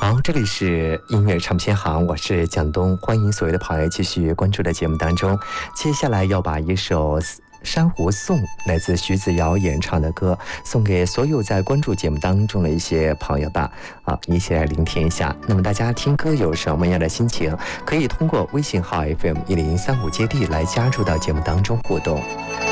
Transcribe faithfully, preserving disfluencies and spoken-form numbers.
好，这里是音乐唱片行，我是蒋东，欢迎所有的朋友继续关注的节目当中。接下来要把一首《珊瑚颂》来自徐子瑶演唱的歌送给所有在关注节目当中的一些朋友吧。啊，一起来聆听一下。那么大家听歌有什么样的心情，可以通过微信号 F M 一零三五接地来加入到节目当中互动。